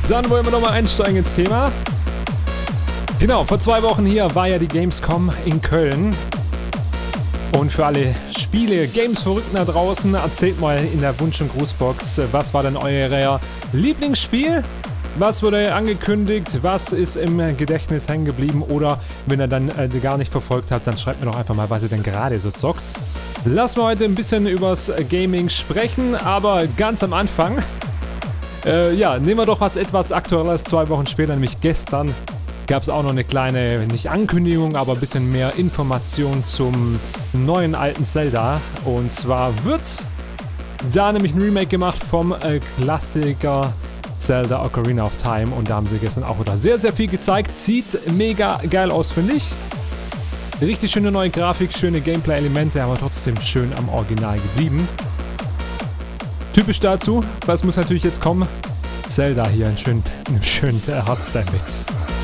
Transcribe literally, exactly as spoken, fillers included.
Dann wollen wir nochmal einsteigen ins Thema. Genau, vor zwei Wochen hier war ja die Gamescom in Köln. Und für alle Spiele, Games-Verrückten da draußen, erzählt mal in der Wunsch- und Grußbox, was war denn euer Lieblingsspiel? Was wurde angekündigt? Was ist im Gedächtnis hängen geblieben? Oder wenn ihr dann äh, gar nicht verfolgt habt, dann schreibt mir doch einfach mal, was ihr denn gerade so zockt. Lassen wir heute ein bisschen übers Gaming sprechen, aber ganz am Anfang, äh, ja, nehmen wir doch was etwas Aktuelles, zwei Wochen später, nämlich gestern, gab es auch noch eine kleine, nicht Ankündigung, aber ein bisschen mehr Information zum neuen alten Zelda. Und zwar wird da nämlich ein Remake gemacht vom äh, Klassiker Zelda Ocarina of Time. Und da haben sie gestern auch wieder sehr, sehr viel gezeigt. Sieht mega geil aus, finde ich. Richtig schöne neue Grafik, schöne Gameplay-Elemente, aber trotzdem schön am Original geblieben. Typisch dazu, was muss natürlich jetzt kommen? Zelda hier, einen schönen, einen schönen Hardstyle-Mix.